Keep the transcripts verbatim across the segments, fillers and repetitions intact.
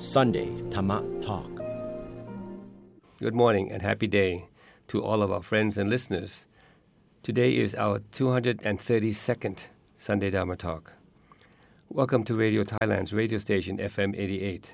Sunday Dhamma Talk. Good morning and happy day to all of our friends and listeners. Today is our two hundred thirty-second Sunday Dhamma Talk. Welcome to Radio Thailand's radio station F M eighty-eight.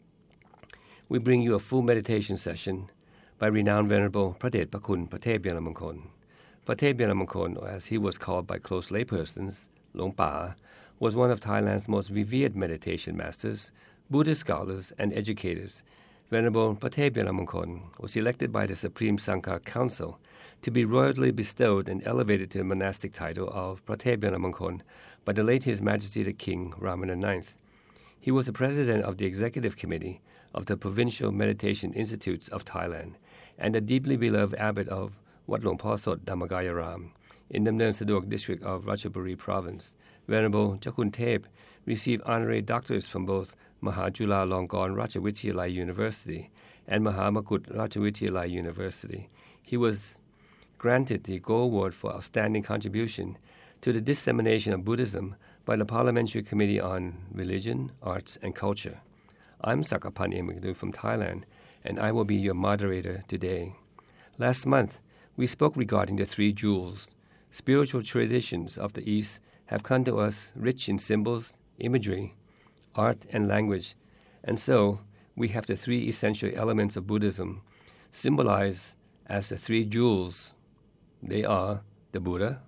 We bring you a full meditation session by renowned Venerable Pradet Pakun Pathet Byalamangkon. Pathet Byalamangkon, or as he was called by close laypersons, Long Pa, was one of Thailand's most revered meditation masters, Buddhist scholars, and educators. Venerable Pathet Byalamangkon was elected by the Supreme Sangha Council to be royally bestowed and elevated to the monastic title of Pathet Byalamangkon by the late His Majesty the King Ramana the ninth. He was the president of the executive committee of the Provincial Meditation Institutes of Thailand and the deeply beloved abbot of Wat Lwang Paw Sot Dhammakaya Ram in the Namdern Sadok district of Ratchaburi province. Venerable Jakun Thep received honorary doctorates from both Mahajula-Longkorn Ratchavityalai University and Mahamakut Ratchavityalai University. He was granted the Gold Award for Outstanding Contribution to the Dissemination of Buddhism by the Parliamentary Committee on Religion, Arts and Culture. I'm Sakapan Emigdu from Thailand, and I will be your moderator today. Last month, we spoke regarding the three jewels. Spiritual traditions of the East have come to us rich in symbols, imagery, art, and language, and so we have the three essential elements of Buddhism symbolized as the three jewels. They are the Buddha,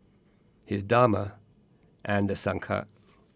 his Dhamma, and the Sangha.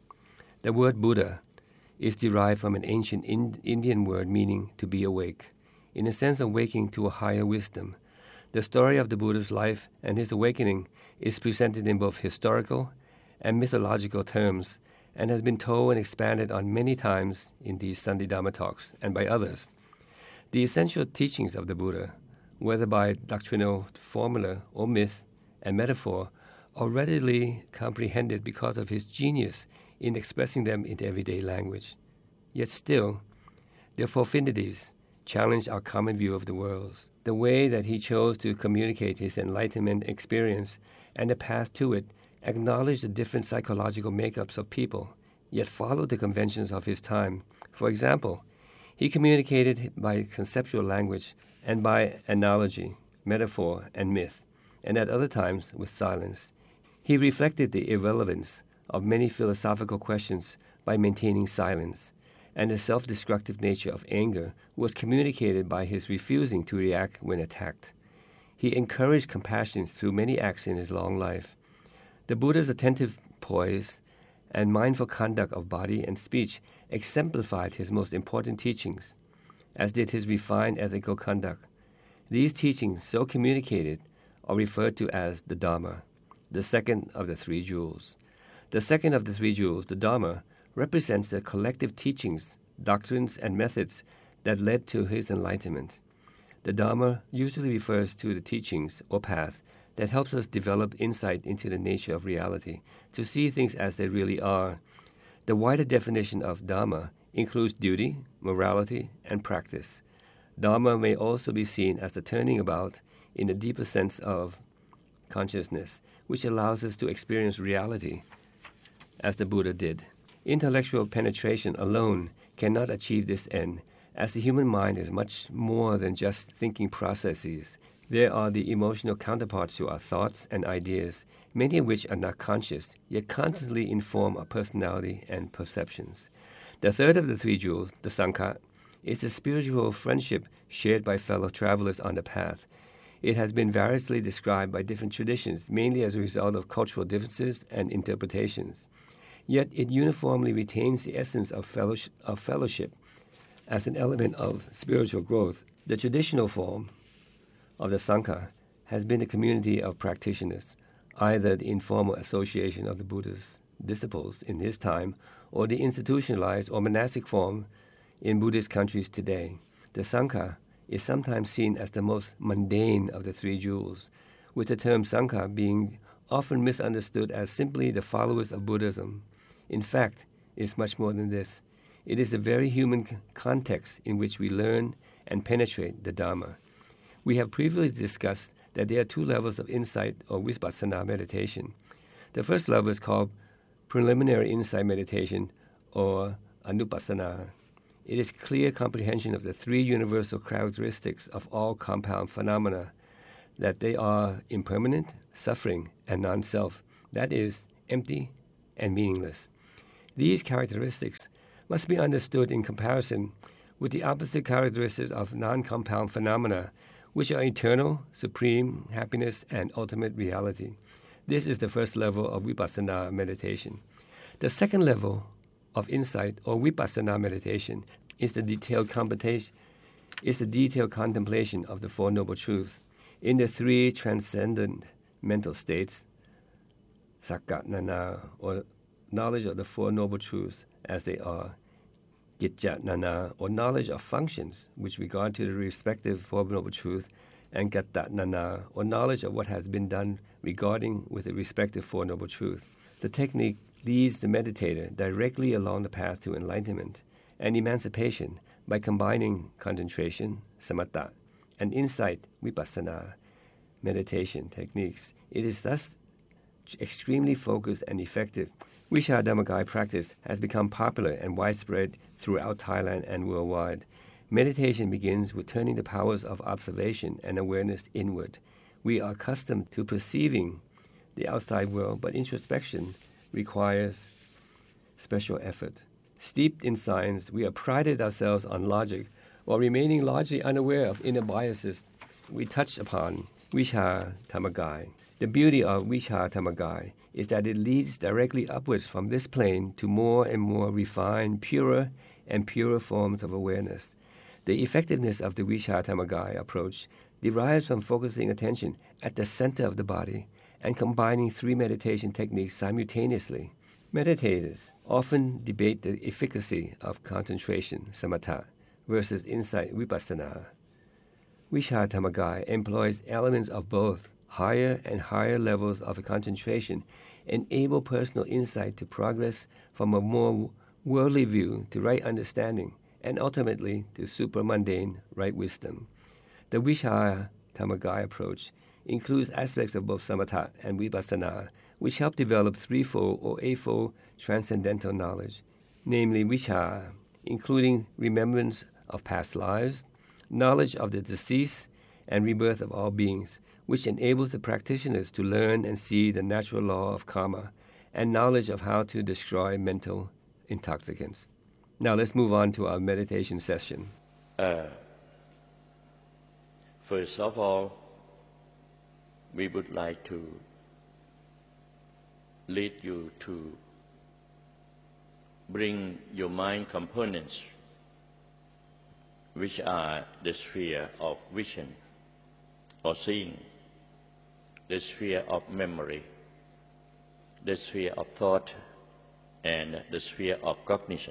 The word Buddha is derived from an ancient Indian word meaning to be awake, in a sense of waking to a higher wisdom. The story of the Buddha's life and his awakening is presented in both historical and mythological terms and has been told and expanded on many times in these Sunday Dhamma talks and by others. The essential teachings of the Buddha, whether by doctrinal formula or myth and metaphor, are readily comprehended because of his genius in expressing them in everyday language. Yet still, their profundities challenge our common view of the world. The way that he chose to communicate his enlightenment experience and the path to it acknowledge the different psychological makeups of people, yet follow the conventions of his time. For example, he communicated by conceptual language and by analogy, metaphor, and myth, and at other times with silence. He reflected the irrelevance of many philosophical questions by maintaining silence, and the self-destructive nature of anger was communicated by his refusing to react when attacked. He encouraged compassion through many acts in his long life. The Buddha's attentive poise and mindful conduct of body and speech exemplified his most important teachings, as did his refined ethical conduct. These teachings, so communicated, are referred to as the Dhamma, the second of the three jewels. The second of the three jewels, the Dhamma, represents the collective teachings, doctrines, and methods that led to his enlightenment. The Dhamma usually refers to the teachings or path that helps us develop insight into the nature of reality, to see things as they really are. The wider definition of Dhamma includes duty, morality, and practice. Dhamma may also be seen as the turning about in a deeper sense of consciousness, which allows us to experience reality as the Buddha did. Intellectual penetration alone cannot achieve this end, as the human mind is much more than just thinking processes. There are the emotional counterparts to our thoughts and ideas, many of which are not conscious, yet constantly inform our personality and perceptions. The third of the three jewels, the Sangha, is the spiritual friendship shared by fellow travelers on the path. It has been variously described by different traditions, mainly as a result of cultural differences and interpretations. Yet it uniformly retains the essence of fellowship, of fellowship as an element of spiritual growth. The traditional form of the Sangha has been a community of practitioners, either the informal association of the Buddha's disciples in his time or the institutionalized or monastic form in Buddhist countries today. The Sangha is sometimes seen as the most mundane of the three jewels, with the term Sangha being often misunderstood as simply the followers of Buddhism. In fact, it is much more than this. It is the very human c- context in which we learn and penetrate the Dhamma. We have previously discussed that there are two levels of insight or vipassana meditation. The first level is called preliminary insight meditation or anupassana. It is clear comprehension of the three universal characteristics of all compound phenomena, that they are impermanent, suffering, and non-self, that is, empty and meaningless. These characteristics must be understood in comparison with the opposite characteristics of non-compound phenomena, which are eternal, supreme, happiness, and ultimate reality. This is the first level of vipassana meditation. The second level of insight or vipassana meditation is the detailed contemplation, is the detailed contemplation of the Four Noble Truths in the three transcendent mental states, Sakkatnana, or knowledge of the Four Noble Truths as they are, Gitjatnana, or knowledge of functions with regard to the respective Four Noble Truths, and Gattatnana, or knowledge of what has been done regarding with the respective Four Noble Truths. The technique leads the meditator directly along the path to enlightenment and emancipation by combining concentration, samatha, and insight, vipassana, meditation techniques. It is thus extremely focused and effective. Vishaha Dhammakaya practice has become popular and widespread throughout Thailand and worldwide. Meditation begins with turning the powers of observation and awareness inward. We are accustomed to perceiving the outside world, but introspection requires special effort. Steeped in science, we have prided ourselves on logic while remaining largely unaware of inner biases. We touch upon Vishaha Dhammakaya. The beauty of Vishaha Dhammakaya is that it leads directly upwards from this plane to more and more refined, purer and purer forms of awareness. The effectiveness of the Vishaha Dhammakaya approach derives from focusing attention at the center of the body and combining three meditation techniques simultaneously. Meditators often debate the efficacy of concentration, samatha, versus insight, vipassana. Vishaha Dhammakaya employs elements of both. Higher and higher levels of concentration enable personal insight to progress from a more worldly view to right understanding, and ultimately to supramundane right wisdom. The Vishaha Dhammakaya approach includes aspects of both samatha and vipassana, which help develop threefold or eightfold transcendental knowledge, namely Vishaha, including remembrance of past lives, knowledge of the decease and rebirth of all beings, which enables the practitioners to learn and see the natural law of karma, and knowledge of how to destroy mental intoxicants. Now let's move on to our meditation session. Uh, first of all, we would like to lead you to bring your mind components, which are the sphere of vision or seeing, the sphere of memory, the sphere of thought, and the sphere of cognition,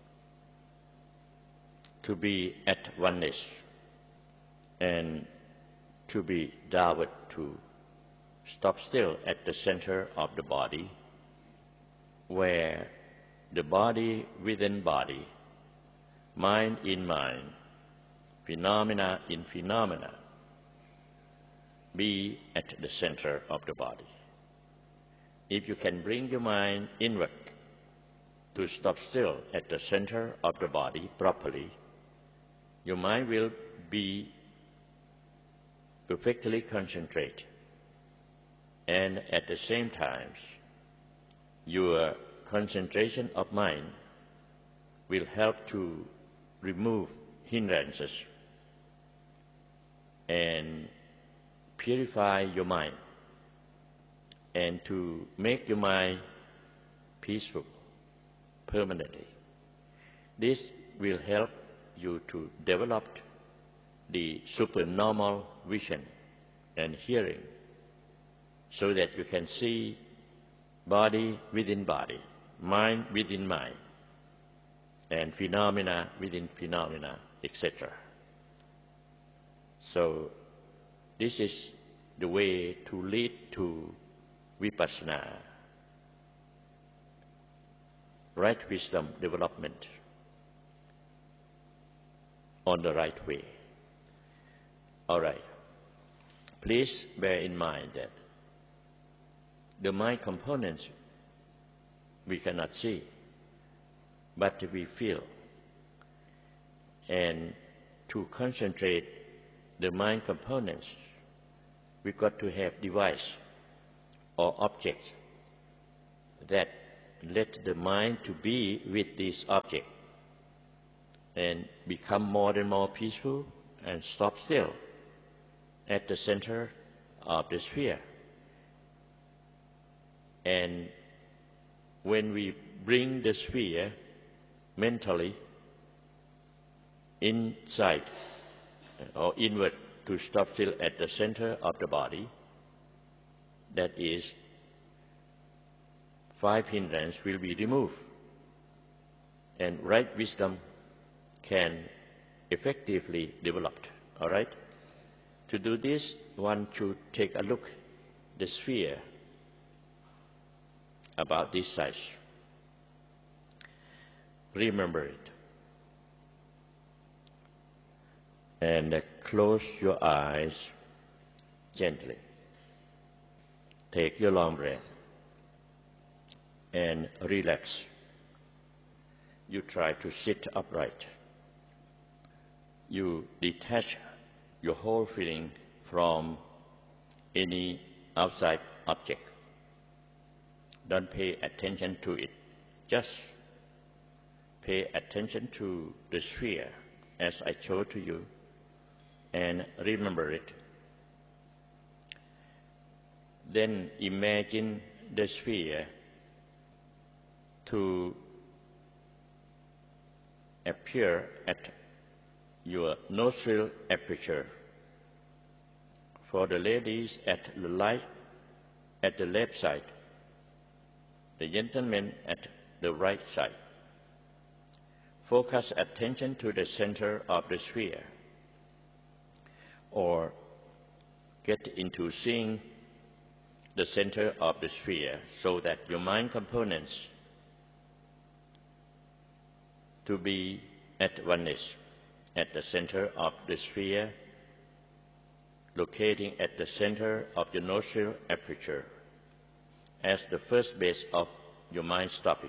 to be at oneness and to be downward to stop still at the center of the body, where the body within body, mind in mind, phenomena in phenomena, be at the center of the body. If you can bring your mind inward to stop still at the center of the body properly, your mind will be perfectly concentrated, and at the same time, your concentration of mind will help to remove hindrances and purify your mind, and to make your mind peaceful permanently. This will help you to develop the supernormal vision and hearing, so that you can see body within body, mind within mind, and phenomena within phenomena, et cetera. So this is the way to lead to vipassana, right wisdom development on the right way. All right. Please bear in mind that the mind components we cannot see, but we feel. And to concentrate the mind components, we got to have device or object that let the mind to be with this object and become more and more peaceful and stop still at the center of the sphere. And when we bring the sphere mentally inside or inward to stop still at the center of the body, that is, five hindrances will be removed, and right wisdom can effectively develop. All right? To do this, one should take a look at the sphere about this size. Remember it. And uh, close your eyes gently. Take your long breath and relax. You try to sit upright. You detach your whole feeling from any outside object. Don't pay attention to it. Just pay attention to the sphere as I showed to you, and remember it. Then imagine the sphere to appear at your nostril aperture. For the ladies, at the light at the left side, the gentlemen at the right side. Focus attention to the center of the sphere, or get into seeing the center of the sphere so that your mind components to be at oneness at the center of the sphere, locating at the center of your nostril aperture as the first base of your mind stopping.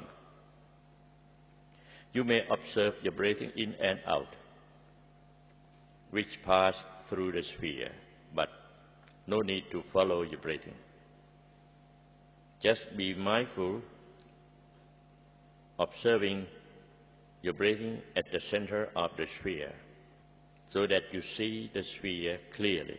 You may observe your breathing in and out, which pass through the sphere, but no need to follow your breathing. Just be mindful, observing your breathing at the center of the sphere, so that you see the sphere clearly.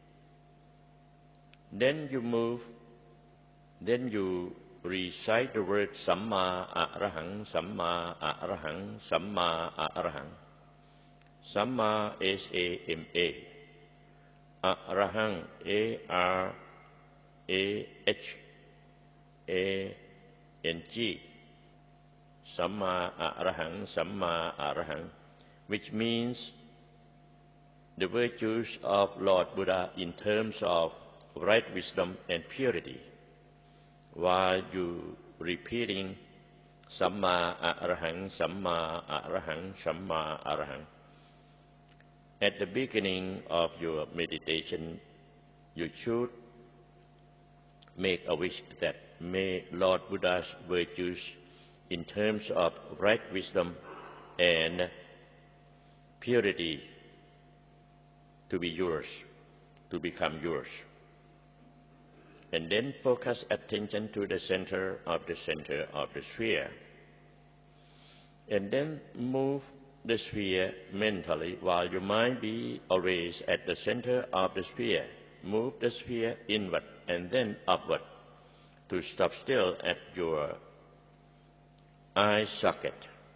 Then you move, then you recite the word Samma Arahang, Samma Arahang, Samma Arahang. Samma, S A M A. Arahang, A R A H A N G. Samma Arahang, Samma Arahang, which means the virtues of Lord Buddha in terms of right wisdom and purity, while you repeating Samma Arahang, Samma Arahang, Samma Arahang. At the beginning of your meditation, you should make a wish that may Lord Buddha's virtues in terms of right wisdom and purity to be yours, to become yours. And then focus attention to the center of the center of the sphere. And then move the sphere mentally while your mind be always at the center of the sphere. Move the sphere inward and then upward to stop still at your eye socket,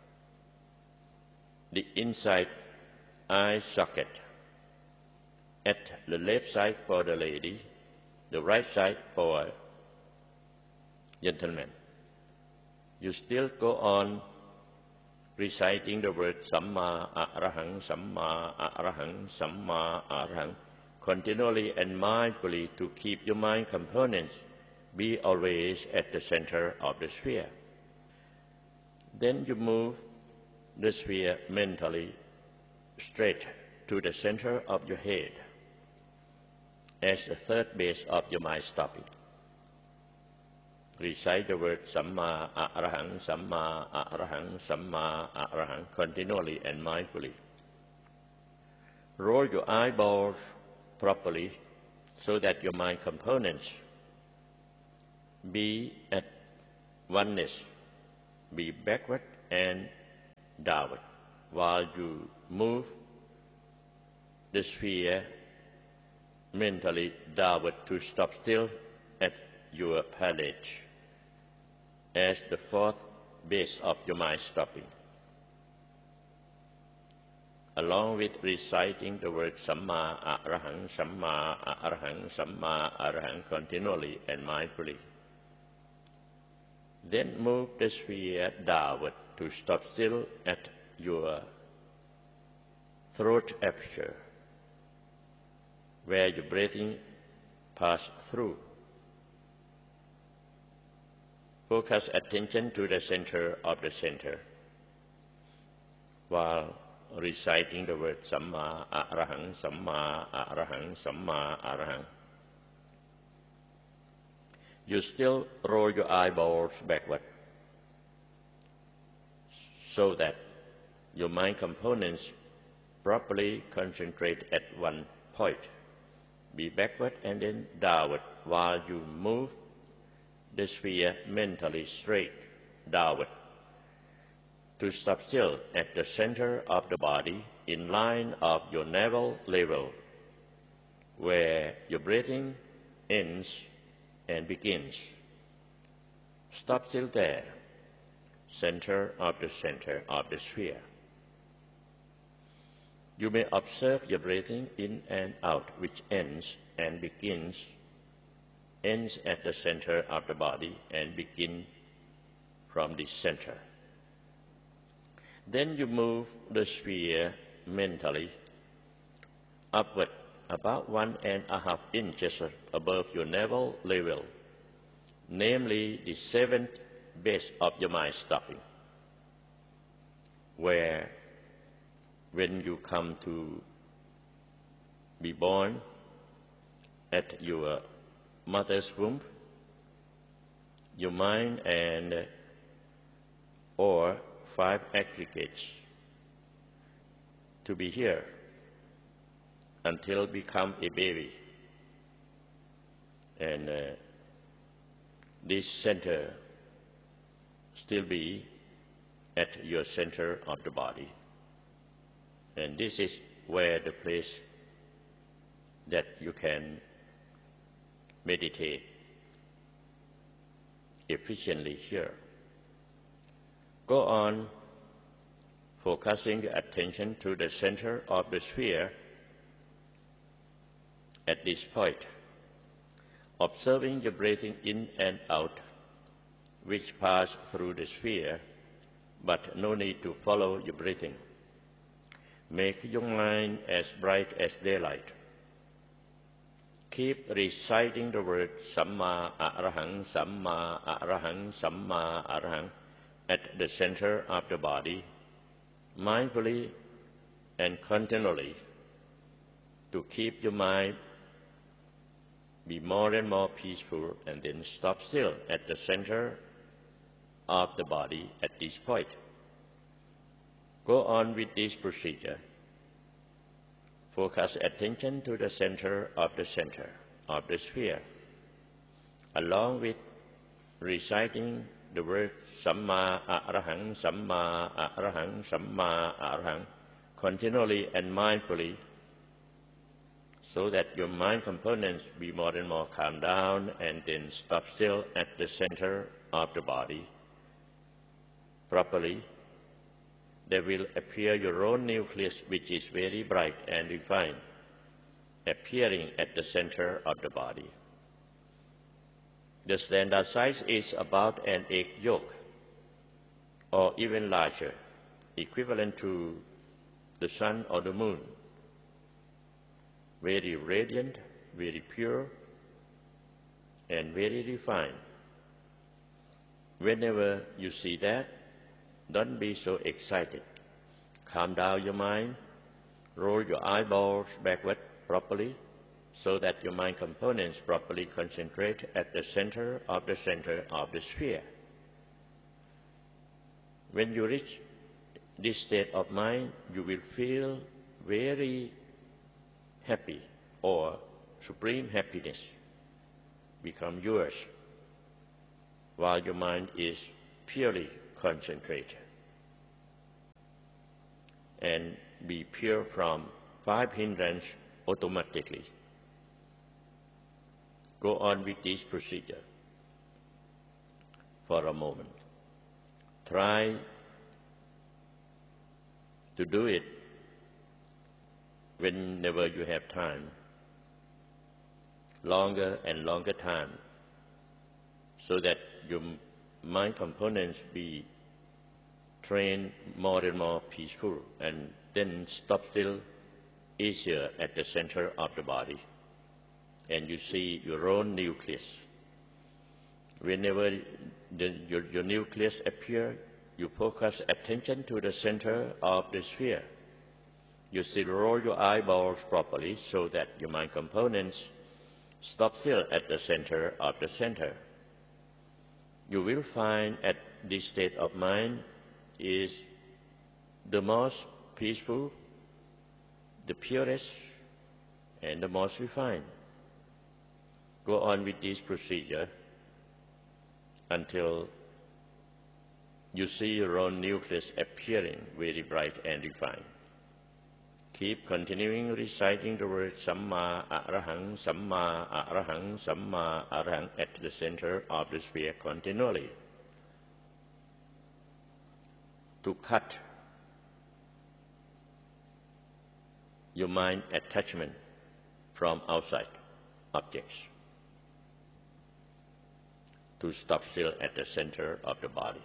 the inside eye socket, at the left side for the lady, the right side for gentlemen. You still go on reciting the word Samma Arahang, Samma Arahang, Samma Arahang, continually and mindfully to keep your mind components be always at the center of the sphere. Then you move the sphere mentally straight to the center of your head as the third base of your mind stopping. Recite the word Samma Arahang, Samma Arahang, Samma Arahang continually and mindfully. roll your eyeballs properly so that your mind components be at oneness, be backward and downward, while you move the sphere mentally downward to stop still at your palate as the fourth base of your mind stopping. Along with reciting the word Samma Arahang, Samma Arahang, Samma Arahang continually and mindfully. Then move the sphere downward to stop still at your throat aperture, where your breathing passes through. Focus attention to the center of the center while reciting the word Samma Arahang, Samma Arahang, Samma Arahang. You still roll your eyeballs backward so that your mind components properly concentrate at one point. Be backward and then downward while you move the sphere mentally straight downward to stop still at the center of the body in line of your navel level, where your breathing ends and begins. Stop still there, center of the center of the sphere. You may observe your breathing in and out, which ends and begins, ends at the center of the body and begin from the center. Then you move the sphere mentally upward about one and a half inches above your navel level, namely the seventh base of your mind stopping, where when you come to be born at your mother's womb, your mind and or five aggregates to be here until become a baby. And uh, this center still be at your center of the body. And this is where the place that you can meditate efficiently here. Go on focusing the attention to the center of the sphere at this point, observing the breathing in and out, which pass through the sphere, but no need to follow your breathing. Make your mind as bright as daylight. Keep reciting the word Samma Arahang, Samma Arahang, Samma Arahang at the center of the body, mindfully and continually, to keep your mind be more and more peaceful, and then stop still at the center of the body at this point. Go on with this procedure. Focus attention to the center of the center of the sphere, along with reciting the word Samma Arahang, Samma Arahang, Samma Arahang, continually and mindfully, so that your mind components be more and more calm down, and then stop still at the center of the body properly. There will appear your own nucleus, which is very bright and refined, appearing at the center of the body. The standard size is about an egg yolk, or even larger, equivalent to the sun or the moon. Very radiant, very pure, and very refined. Whenever you see that, don't be so excited. Calm down your mind, roll your eyeballs backward properly, so that your mind components properly concentrate at the center of the center of the sphere. When you reach this state of mind, you will feel very happy or supreme happiness become yours while your mind is purely concentrated, and be pure from five hindrances automatically. Go on with this procedure for a moment. Try to do it whenever you have time, longer and longer time, so that your mind components be trained more and more peaceful, and then stop still easier at the center of the body, and you see your own nucleus. Whenever the, your, your nucleus appears, you focus attention to the center of the sphere. You still roll your eyeballs properly so that your mind components stop still at the center of the center. You will find at this state of mind is the most peaceful, the purest, and the most refined. Go on with this procedure until you see your own nucleus appearing very bright and refined. Keep continuing reciting the word Samma Arahang, Samma Arahang, Samma Arahang at the center of the sphere continually, to cut your mind attachment from outside objects, to stop still at the center of the body.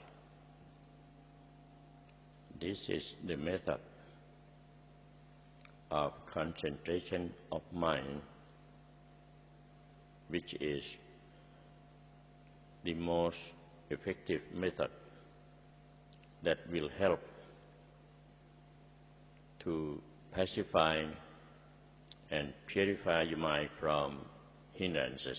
This is the method of concentration of mind, which is the most effective method that will help to pacify and purify your mind from hindrances,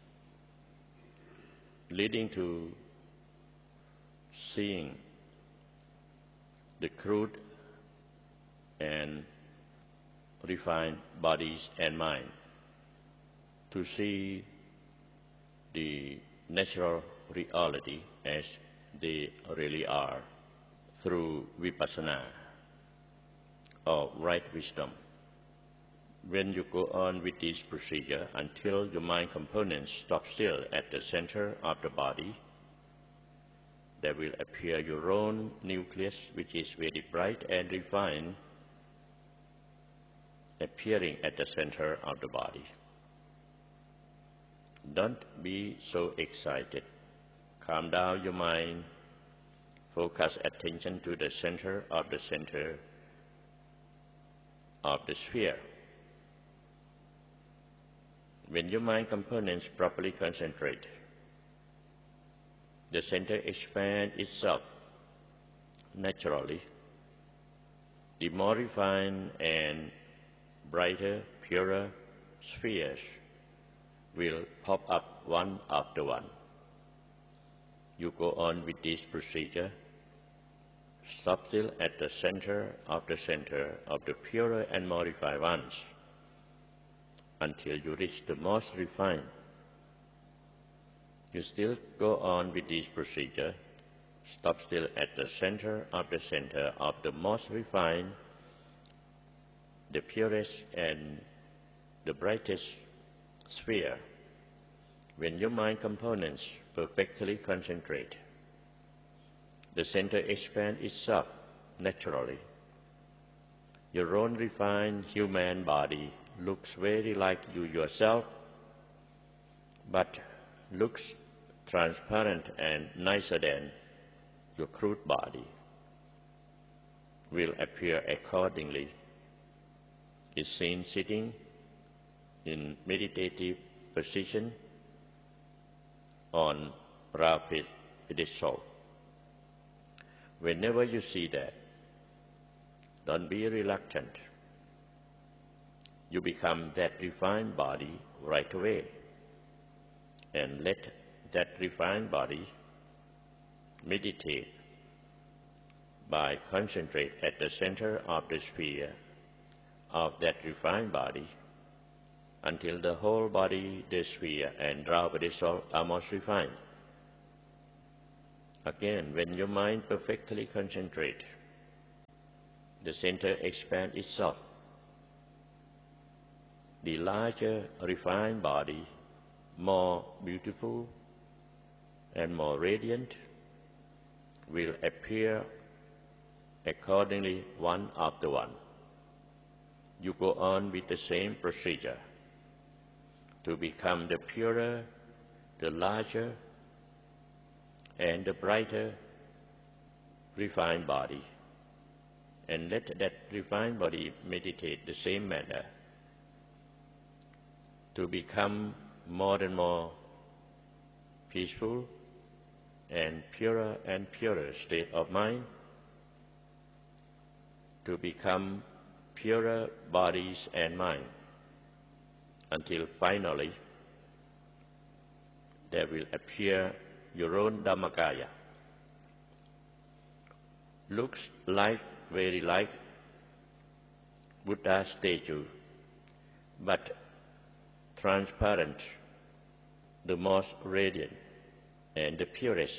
leading to seeing the crude and refined bodies and mind, to see the natural reality as they really are through vipassana or right wisdom. When you go on with this procedure until your mind components stop still at the center of the body, there will appear your own nucleus, which is very bright and refined, appearing at the center of the body. Don't be so excited. Calm down your mind. Focus attention to the center of the center of the sphere. When your mind components properly concentrate, the center expands itself naturally. The more refined and brighter, purer spheres will pop up one after one. You go on with this procedure. Stop still at the center of the center of the purer and more refined ones until you reach the most refined. You still go on with this procedure. Stop still at the center of the center of the most refined, the purest and the brightest sphere. When your mind components perfectly concentrate, the center expands itself naturally. Your own refined human body looks very like you yourself, but looks transparent and nicer than your crude body, will appear accordingly. Is seen sitting in meditative position on rapid pedestal. Whenever you see that, don't be reluctant. You become that refined body right away, and let that refined body meditate by concentrate at the center of the sphere of that refined body until the whole body, the sphere, and Draupadi soul are most refined. Again, when your mind perfectly concentrates, the center expands itself. The larger, refined body, more beautiful and more radiant, will appear accordingly one after one. You go on with the same procedure to become the purer, the larger, and the brighter refined body, and let that refined body meditate the same manner to become more and more peaceful and purer and purer state of mind, to become purer bodies and mind, until finally there will appear your own Dhammakaya. Looks like, very like Buddha's statue, but transparent, the most radiant and the purest,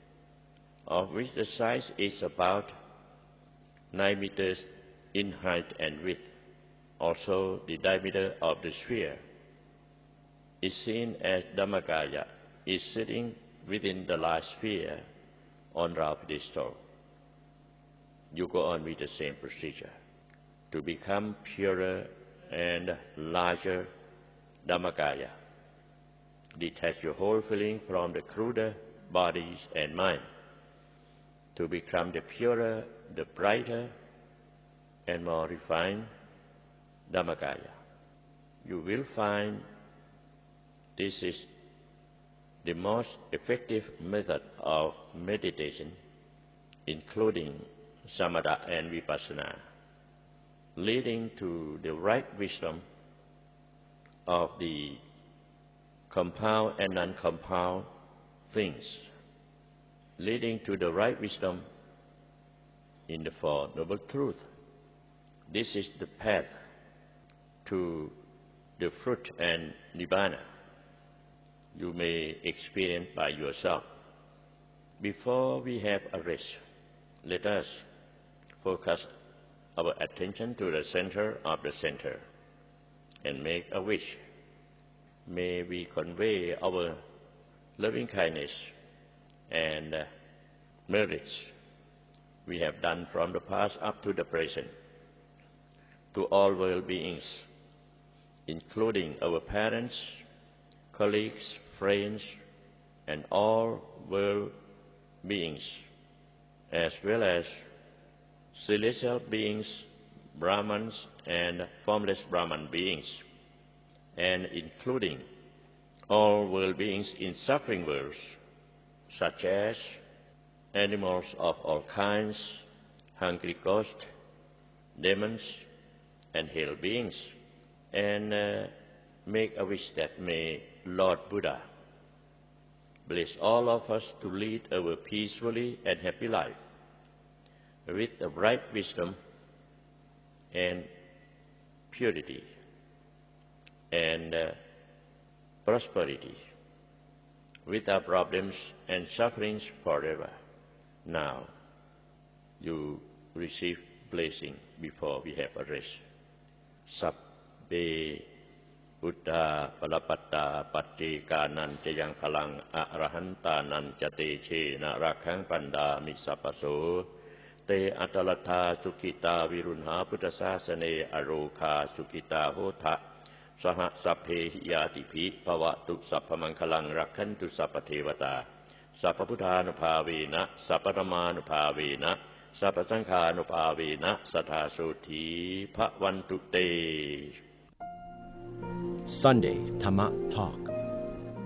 of which the size is about nine meters in height and width. Also, the diameter of the sphere is seen as Dhammakaya is sitting within the large sphere on Draupadi stone. You go on with the same procedure to become purer and larger Dhammakaya. Detach your whole feeling from the cruder bodies and mind to become the purer, the brighter, and more refined Dhammakaya. You will find this is the most effective method of meditation, including samatha and vipassana, leading to the right wisdom of the compound and non-compound things, leading to the right wisdom in the Four Noble Truths. This is the path to the fruit and nibbana you may experience by yourself. Before we have a rest, let us focus our attention to the center of the center and make a wish. May we convey our loving kindness and uh, merits we have done from the past up to the present to all world beings, including our parents, colleagues, friends, and all world beings, as well as celestial beings, Brahmans, and formless Brahman beings, and including all world beings in suffering worlds, such as animals of all kinds, hungry ghosts, demons, and hell beings, and uh, make a wish that may Lord Buddha bless all of us to lead our peacefully and happy life with the right wisdom and purity and uh, prosperity, without problems and sufferings forever. Now, you receive blessing before we have a rest. Sabbe Buddha Palapatta Patti Kanan Jayang Kalang Arahantanan Jate Che Na Rakhang Panda Misapaso Te Atalata Sukita Virunha Buddhasasane Aroka Sukita Hota Saha Sapphe Yatipi Pavatu Sappamangkalang Rakhantu Sappatevata Sappabuddhanupavena Sapparammanupavena Sappasankhanupavena Sathasuti Bhavantu Te. Sunday Dhamma Talk.